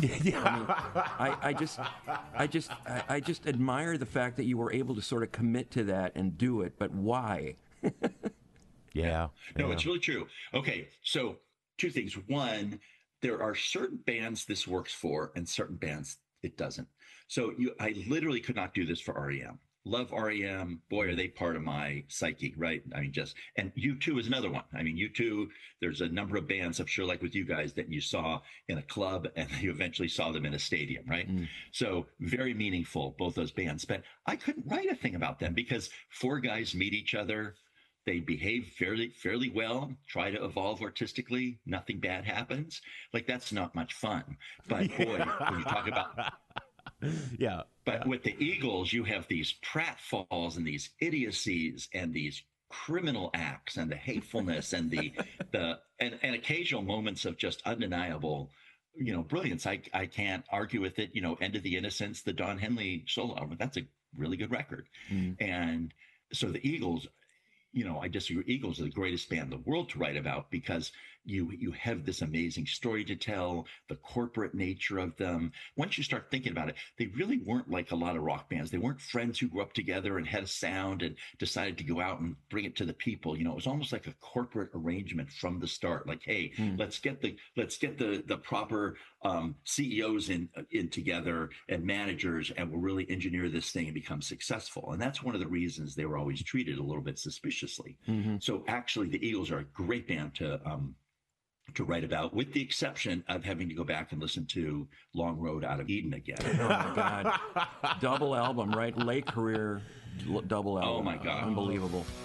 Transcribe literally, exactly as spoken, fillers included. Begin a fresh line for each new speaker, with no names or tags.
Yeah.
I mean, I, I just, I just, I, I just admire the fact that you were able to sort of commit to that and do it. But why?
Yeah.
No,
yeah.
it's really true. Okay, so two things. One, there are certain bands this works for, and certain bands it doesn't. So you, I literally could not do this for R E M. Love R E M. Boy, are they part of my psyche, right? I mean, just, and U two is another one. I mean, U two, there's a number of bands, I'm sure, like with you guys, that you saw in a club and you eventually saw them in a stadium, right? Mm. So very meaningful, both those bands. But I couldn't write a thing about them because four guys meet each other. They behave fairly fairly well, try to evolve artistically. Nothing bad happens. Like, that's not much fun. But boy, when you talk about...
Yeah.
But
yeah.
with the Eagles, you have these pratfalls and these idiocies and these criminal acts and the hatefulness and the the and, and occasional moments of just undeniable, you know, brilliance. I I can't argue with it. You know, End of the Innocence, the Don Henley solo album, that's a really good record. Mm. And so the Eagles, you know, I disagree. Eagles are the greatest band in the world to write about because you you have this amazing story to tell, the corporate nature of them. Once you start thinking about it, they really weren't like a lot of rock bands. They weren't friends who grew up together and had a sound and decided to go out and bring it to the people. You know, it was almost like a corporate arrangement from the start. Like, hey, mm. let's get the let's get the the proper um, C E Os in in together and managers, and we'll really engineer this thing and become successful. And that's one of the reasons they were always treated a little bit suspiciously. Mm-hmm. So actually, the Eagles are a great band to um, to write about, with the exception of having to go back and listen to Long Road Out of Eden again.
Oh my God. Double album, right? Late career double album.
Oh my God.
Unbelievable.